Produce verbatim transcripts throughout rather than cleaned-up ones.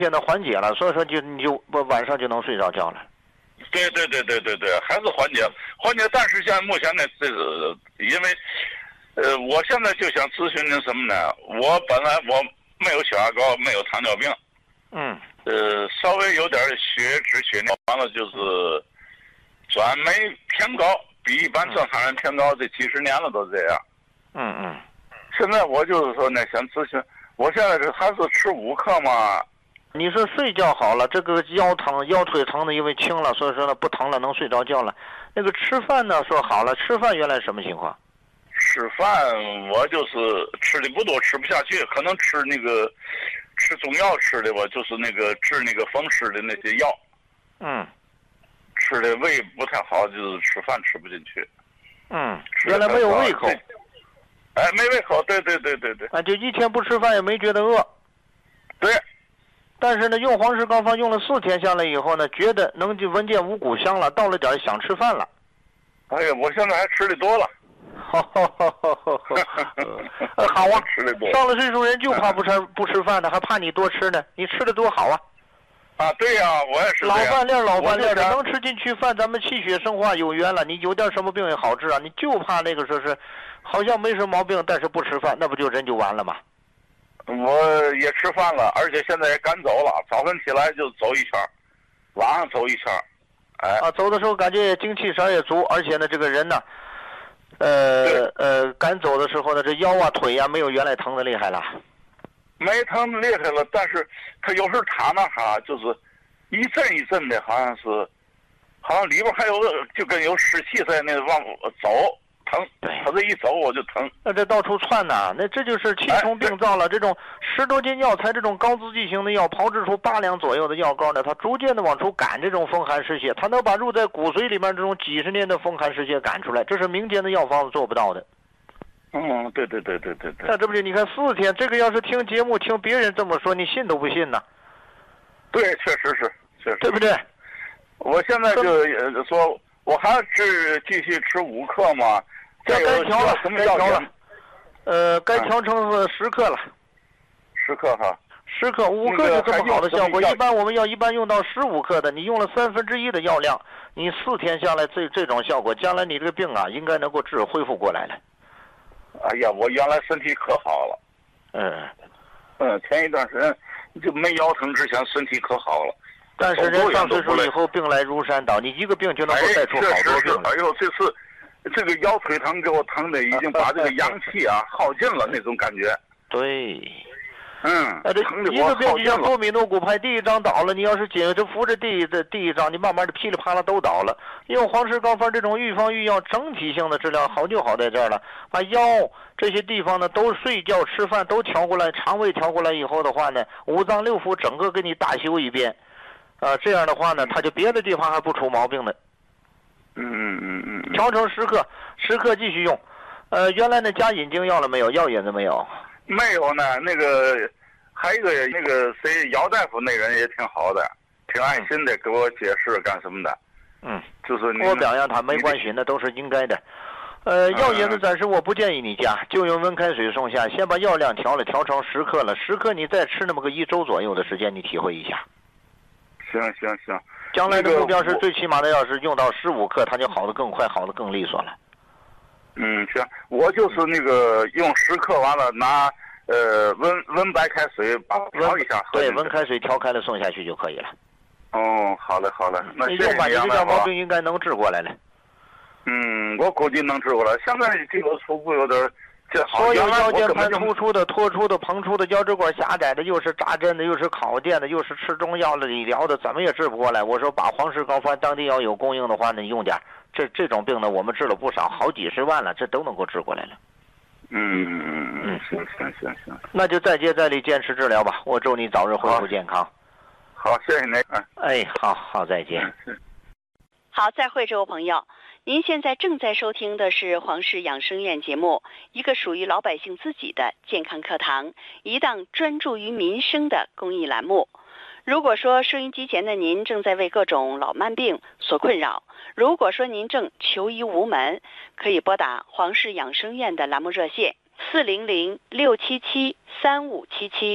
现在缓解了，所以说就你就晚上就能睡着觉了。 对对对对对对，还是缓解缓解，但是现在目前呢，这个因为，呃，我现在就想咨询您什么呢？我本来我没有血压高，没有糖尿病， 嗯， 呃，稍微有点血脂血尿，完了就是转酶偏高，比一般正常人偏高，这几十年了都这样。 嗯嗯。 现在我就是说呢，想咨询，我现在是还是吃五克嘛。 你说睡觉好了，这个腰疼、腰腿疼的因为轻了，所以说呢不疼了，能睡着觉了。那个吃饭呢，说好了，吃饭原来什么情况？ 吃饭我就是吃的不多，吃不下去，可能吃那个吃中药吃的吧，就是那个治那个风湿的那些药。 嗯。 吃的胃不太好，就是吃饭吃不进去。 嗯。原来没有胃口。 哎，没胃口，对对对对对。 啊，就一天不吃饭也没觉得饿。 对。 但是呢，用黄氏膏方用了四天下来以后呢，觉得能就闻见五谷香了，到了点想吃饭了。 哎呀，我现在还吃的多了。 好好好好好，呃，好啊， 吃的多。 上了岁数人就怕不吃不吃饭的，还怕你多吃呢。你吃的多好啊。 啊，对呀、啊，我也是。 老饭粒老饭粒的，能吃进去饭，咱们气血生化有缘了。你有点什么病也好治啊，你就怕那个说是，好像没什么毛病，但是不吃饭，那不就人就完了吗？ 我也吃饭了，而且现在也赶走了，早晨起来就走一圈，晚上走一圈，哎。 啊，走的时候感觉精气神也足，而且呢，这个人呢，呃呃，赶走的时候呢，这腰啊腿呀、啊、没有原来疼的厉害了。 没疼厉害了，但是他有时候躺那哈，就是一阵一阵的，好像是，好像里边还有就跟有湿气在那往走。疼，他这一走我就疼。 那这到处窜呐，那这就是气冲病灶了。这种十多斤药材，这种高刺激型的药，炮制出八两左右的药膏呢，它逐渐的往出赶这种风寒湿邪，它能把入在骨髓里面这种几十年的风寒湿邪赶出来，这是民间的药方子做不到的。 嗯，对对对对对对。 那这不就你看四天，这个要是听节目听别人这么说，你信都不信呢？ 对，确实是，确实。 对不对？ 我现在就说，我还是继续吃五克嘛。 这该调了，该调了，呃，该调成是十克了。 十克哈。 十克，五克就这么好的效果。一般我们要一般用到十五克的，你用了三分之一的药量，你四天下来这这种效果，将来你这个病啊，应该能够治恢复过来了。 哎呀，我原来身体可好了。 嗯。 嗯，前一段时间就没腰疼之前身体可好了。 但是人上岁数以后病来如山倒，你一个病就能够带出好多病。 哎呦，这次。这个腰腿疼给我疼的已经把这个阳气啊耗尽了那种感觉。 对， 嗯， 啊，这一个病就像多米诺骨牌，第一张倒了，你要是紧着扶着第的第一张，你慢慢的噼里啪啦都倒了。用黄氏膏方这种预防预药整体性的治疗，好就好在这儿了，把腰这些地方呢都睡觉吃饭都调过来，肠胃调过来以后的话呢，五脏六腑整个给你大修一遍，啊，这样的话呢，他就别的地方还不出毛病的。 嗯嗯嗯嗯， 调成十克，十克继续用。呃，原来那加引经药了没有？药引子没有？ 没有呢。那个还有一个那个谁，姚大夫那人也挺好的，挺爱心的，给我解释干什么的。 嗯， 就是我表扬他没关系，那都是应该的。呃，药引子暂时我不建议你加，就用温开水送下，先把药量调了，调成十克了。十克你再吃那么个一周左右的时间，你体会一下。 行行行。 将来的目标是最起码的，要是用到十五克，它就好的更快，好的更利索了。 嗯，行，我就是那个用十克完了拿呃温温白开水把调一下， 对，温开水调开了送下去就可以了。 哦，好嘞好嘞，那谢谢你。 你把你这个毛病应该能治过来了。 嗯，我估计能治过来。现在这个初步有点。 所有腰间盘突出的、脱出的、膨出的、腰椎管狭窄的，又是扎针的，又是烤电的，又是吃中药的、理疗的，怎么也治不过来。我说把黄氏膏方当地要有供应的话呢，你用点。这这种病呢，我们治了不少，好几十万了，这都能够治过来了。 嗯嗯嗯嗯，行行行行， 那就再接再厉，坚持治疗吧。我祝你早日恢复健康。 好，谢谢您。 哎，好好，再见。 好，再会，这位朋友。您现在正在收听的是黄氏养生院节目，一个属于老百姓自己的健康课堂，一档专注于民生的公益栏目。如果说收音机前的您正在为各种老慢病所困扰，如果说您正求医无门，可以拨打黄氏养生院的栏目热线四零零六七七三五七七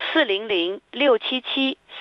四零零六七七